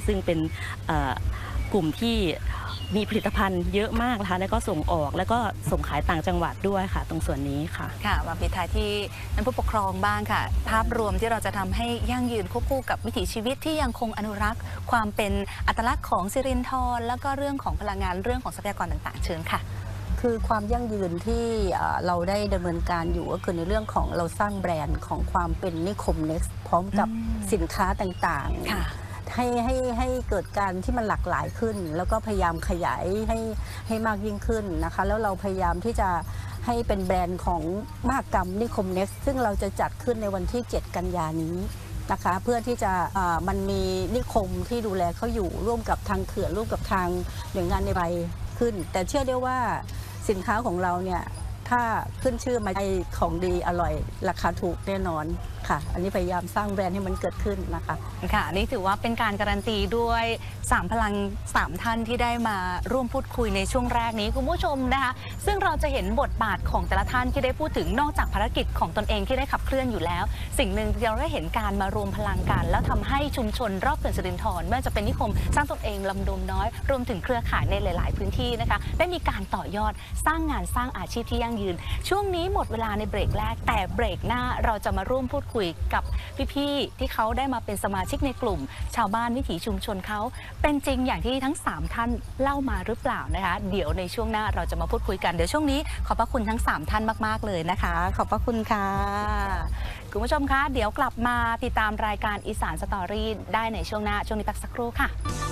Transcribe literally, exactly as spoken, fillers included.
ซึ่งเป็นกลุ่มที่มีผลิตภัณฑ์เยอะมากนะคะแล้วก็ส่งออกแล้วก็ส่งขายต่างจังหวัดด้วยค่ะตรงส่วนนี้ค่ะค่ะมาปิดท้ายที่ท่านผู้ปกครองบ้างค่ะภาพรวมที่เราจะทำให้ยั่งยืนควบคู่กับวิถีชีวิตที่ยังคงอนุรักษ์ความเป็นอัตลักษณ์ของสิรินธรแล้วก็เรื่องของพลังงานเรื่องของทรัพยากรต่างๆเชิญค่ะคือความยั่งยืนที่เราได้ดำเนินการอยู่ก็คือในเรื่องของเราสร้างแบรนด์ของความเป็นนิคมเน็กซ์พร้อมกับสินค้าต่างๆให้ให้ให้เกิดการที่มันหลากหลายขึ้นแล้วก็พยายามขยายให้ให้มากยิ่งขึ้นนะคะแล้วเราพยายามที่จะให้เป็นแบรนด์ของมหกรรมนิคมเน็กซ์ซึ่งเราจะจัดขึ้นในวันที่เจ็ดกันยานี้นะคะเพื่อที่จะมันมีนิคมที่ดูแลเขาอยู่ร่วมกับทางเขื่อนร่วมกับทางหน่วยงานในใบขึ้นแต่เชื่อได้ว่าสินค้าของเราเนี่ยถ้าขึ้นชื่อมาให้ของดีอร่อยราคาถูกแน่นอนค่ะอันนี้พยายามสร้างแบรนด์ให้มันเกิดขึ้นนะคะค่ะนี่ถือว่าเป็นการการันตีด้วยสามพลังสามท่านที่ได้มาร่วมพูดคุยในช่วงแรกนี้คุณผู้ชมนะคะซึ่งเราจะเห็นบทบาทของแต่ละท่านที่ได้พูดถึงนอกจากภารกิจของตนเองที่ได้ขับเคลื่อนอยู่แล้วสิ่งหนึ่งเราได้เห็นการมารวมพลังกันแล้วทำให้ชุมชนรอบเขื่อนสิรินธรไม่ว่าจะเป็นนิคมสร้างตนเองลำดมน้อยรวมถึงเครือข่ายในหลาย ๆ พื้นที่นะคะได้มีการต่อยอดสร้างงานสร้างอาชีพที่ยั่งยืนช่วงนี้หมดเวลาในเบรกแรกแต่เบรกหน้าเราจะมาร่วมพูดคุยกับพี่ๆที่เขาได้มาเป็นสมาชิกในกลุ่มชาวบ้านวิถีชุมชนเขาเป็นจริงอย่างที่ทั้งสามท่านเล่ามาหรือเปล่านะคะเดี๋ยวในช่วงหน้าเราจะมาพูดคุยกันเดี๋ยวช่วงนี้ขอบพระคุณทั้งสามท่านมากๆเลยนะคะขอบพระคุณค่ะคุณผู้ชมคะเดี๋ยวกลับมาติดตามรายการอีสานสตอรี่ได้ในช่วงหน้าช่วงนี้พักสักครู่ค่ะ